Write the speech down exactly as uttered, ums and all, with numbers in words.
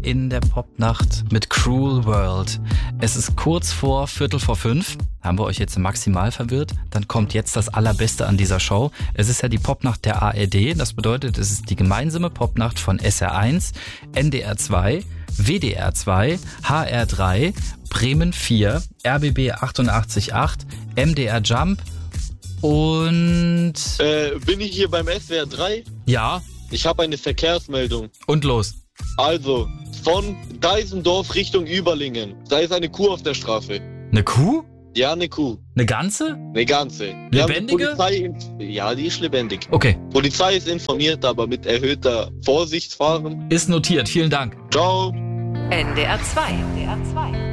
in der Popnacht mit Cruel World. Es ist kurz vor Viertel vor fünf. Haben wir euch jetzt maximal verwirrt? Dann kommt jetzt das Allerbeste an dieser Show. Es ist ja die Popnacht der A R D. Das bedeutet, es ist die gemeinsame Popnacht von S R eins, N D R zwei, W D R zwei, H R drei, Bremen vier, R B B achtundachtzig Komma acht, M D R Jump und... Äh, bin ich hier beim S W R drei? Ja. Ich habe eine Verkehrsmeldung. Und los. Also, von Deisendorf Richtung Überlingen. Da ist eine Kuh auf der Straße. Eine Kuh? Ja, eine Kuh. Eine ganze? Eine ganze. Wir Lebendige? Haben die Polizei inf- ja, die ist lebendig. Okay. Polizei ist informiert, aber mit erhöhter Vorsicht fahren. Ist notiert. Vielen Dank. Ciao. N D R zwei. N D R zwei.